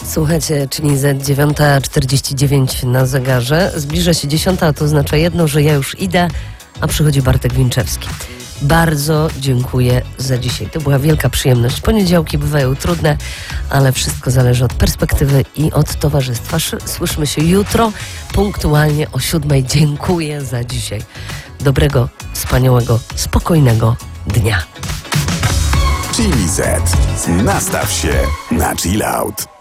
Słuchajcie, czyli za 9:49 na zegarze. Zbliża się 10, a to oznacza jedno, że ja już idę, a przychodzi Bartek Winczewski. Bardzo dziękuję za dzisiaj. To była wielka przyjemność. Poniedziałki bywają trudne, ale wszystko zależy od perspektywy i od towarzystwa. Słyszymy się jutro punktualnie o 7:00. Dziękuję za dzisiaj. Dobrego, wspaniałego, spokojnego dnia. Chili Z. Nastaw się na chill out.